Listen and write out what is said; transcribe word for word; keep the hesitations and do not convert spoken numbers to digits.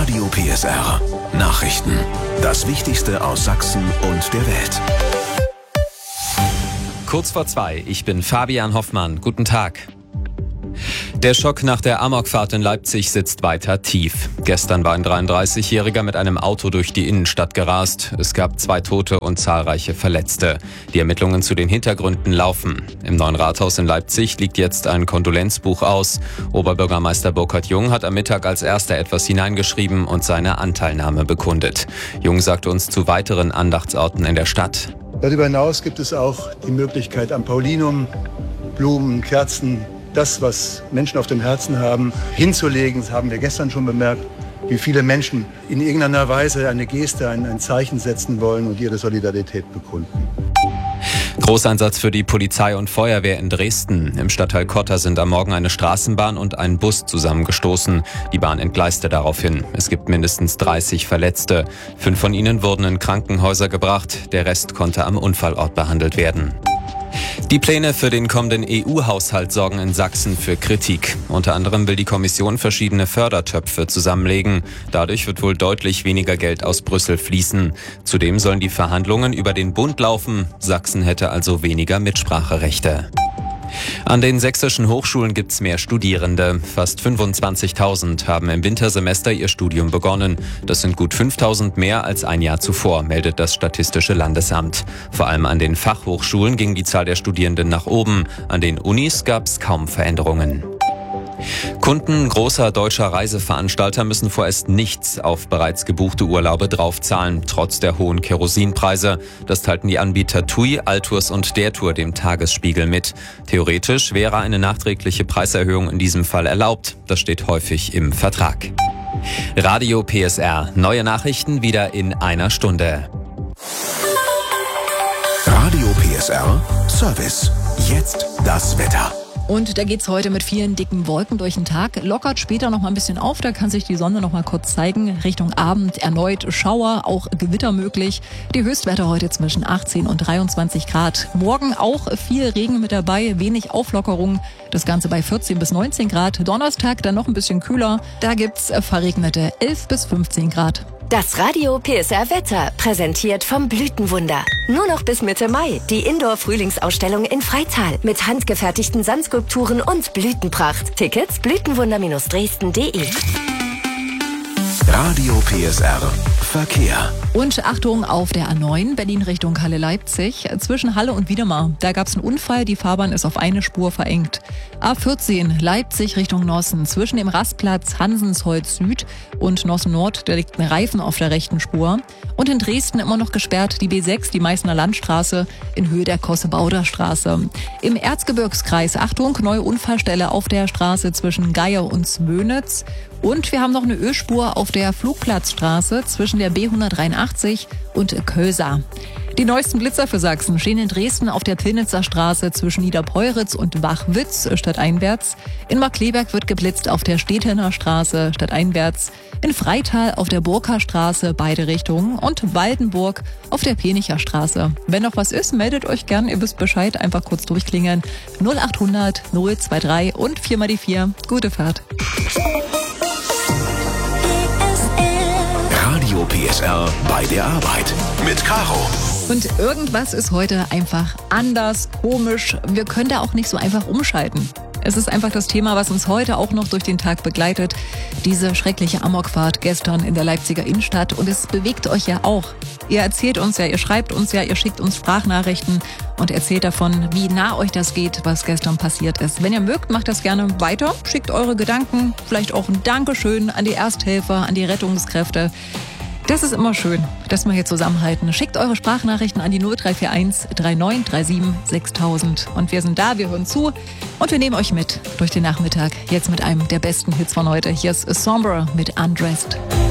Radio P S R. Nachrichten. Das Wichtigste aus Sachsen und der Welt. Kurz vor zwei, ich bin Fabian Hoffmann. Guten Tag. Der Schock nach der Amokfahrt in Leipzig sitzt weiter tief. Gestern war ein dreiunddreißigjähriger mit einem Auto durch die Innenstadt gerast. Es gab zwei Tote und zahlreiche Verletzte. Die Ermittlungen zu den Hintergründen laufen. Im Neuen Rathaus in Leipzig liegt jetzt ein Kondolenzbuch aus. Oberbürgermeister Burkhard Jung hat am Mittag als erster etwas hineingeschrieben und seine Anteilnahme bekundet. Jung sagt uns zu weiteren Andachtsorten in der Stadt. Darüber hinaus gibt es auch die Möglichkeit am Paulinum, Blumen, Kerzen, das, was Menschen auf dem Herzen haben, hinzulegen. Das haben wir gestern schon bemerkt, wie viele Menschen in irgendeiner Weise eine Geste, ein, ein Zeichen setzen wollen und ihre Solidarität bekunden. Großeinsatz für die Polizei und Feuerwehr in Dresden. Im Stadtteil Kotter sind am Morgen eine Straßenbahn und ein Bus zusammengestoßen. Die Bahn entgleiste daraufhin. Es gibt mindestens dreißig Verletzte. Fünf von ihnen wurden in Krankenhäuser gebracht. Der Rest konnte am Unfallort behandelt werden. Die Pläne für den kommenden E U-Haushalt sorgen in Sachsen für Kritik. Unter anderem will die Kommission verschiedene Fördertöpfe zusammenlegen. Dadurch wird wohl deutlich weniger Geld aus Brüssel fließen. Zudem sollen die Verhandlungen über den Bund laufen. Sachsen hätte also weniger Mitspracherechte. An den sächsischen Hochschulen gibt's mehr Studierende. Fast fünfundzwanzigtausend haben im Wintersemester ihr Studium begonnen. Das sind gut fünftausend mehr als ein Jahr zuvor, meldet das Statistische Landesamt. Vor allem an den Fachhochschulen ging die Zahl der Studierenden nach oben. An den Unis gab's kaum Veränderungen. Kunden großer deutscher Reiseveranstalter müssen vorerst nichts auf bereits gebuchte Urlaube draufzahlen, trotz der hohen Kerosinpreise. Das teilten die Anbieter TUI, Altours und der Tour dem Tagesspiegel mit. Theoretisch wäre eine nachträgliche Preiserhöhung in diesem Fall erlaubt. Das steht häufig im Vertrag. Radio P S R. Neue Nachrichten wieder in einer Stunde. Radio P S R Service. Jetzt das Wetter. Und da geht's heute mit vielen dicken Wolken durch den Tag. Lockert später noch mal ein bisschen auf, da kann sich die Sonne noch mal kurz zeigen. Richtung Abend erneut Schauer, auch Gewitter möglich. Die Höchstwerte heute zwischen achtzehn und dreiundzwanzig Grad. Morgen auch viel Regen mit dabei, wenig Auflockerung. Das Ganze bei vierzehn bis neunzehn Grad. Donnerstag dann noch ein bisschen kühler. Da gibt's verregnete elf bis fünfzehn Grad. Das Radio P S R Wetter, präsentiert vom Blütenwunder. Nur noch bis Mitte Mai die Indoor-Frühlingsausstellung in Freital mit handgefertigten Sandskulpturen und Blütenpracht. Tickets blütenwunder Dresden punkt de. Radio P S R Verkehr. Und Achtung auf der A neun, Berlin Richtung Halle-Leipzig. Zwischen Halle und Wiedemar, da gab es einen Unfall, die Fahrbahn ist auf eine Spur verengt. A vierzehn, Leipzig Richtung Nossen. Zwischen dem Rastplatz Hansensholz Süd und Nossen Nord, da liegt ein Reifen auf der rechten Spur. Und in Dresden immer noch gesperrt die B sechs, die Meißner Landstraße in Höhe der Kosse-Bauder Straße. Im Erzgebirgskreis, Achtung, neue Unfallstelle auf der Straße zwischen Geier und Zwönitz. Und wir haben noch eine Ölspur auf der Flugplatzstraße zwischen der B hundertdreiundachtzig und Köser. Die neuesten Blitzer für Sachsen stehen in Dresden auf der Pillnitzer Straße zwischen Niederpeuritz und Wachwitz stadteinwärts. In Markkleeberg wird geblitzt auf der Stettener Straße stadteinwärts. In Freital auf der Burger Straße beide Richtungen und Waldenburg auf der Penicher Straße. Wenn noch was ist, meldet euch gern, ihr wisst Bescheid, einfach kurz durchklingeln. null achthundert null drei und vier mal die vier. Gute Fahrt. Radio P S R bei der Arbeit mit Caro. Und irgendwas ist heute einfach anders, komisch. Wir können da auch nicht so einfach umschalten. Es ist einfach das Thema, was uns heute auch noch durch den Tag begleitet. Diese schreckliche Amokfahrt gestern in der Leipziger Innenstadt. Und es bewegt euch ja auch. Ihr erzählt uns ja, ihr schreibt uns ja, ihr schickt uns Sprachnachrichten und erzählt davon, wie nah euch das geht, was gestern passiert ist. Wenn ihr mögt, macht das gerne weiter. Schickt eure Gedanken, vielleicht auch ein Dankeschön an die Ersthelfer, an die Rettungskräfte. Das ist immer schön, dass wir hier zusammenhalten. Schickt eure Sprachnachrichten an die null drei vier eins drei neun drei sieben sechstausend. Und wir sind da, wir hören zu und wir nehmen euch mit durch den Nachmittag. Jetzt mit einem der besten Hits von heute. Hier ist Sombre mit Undressed.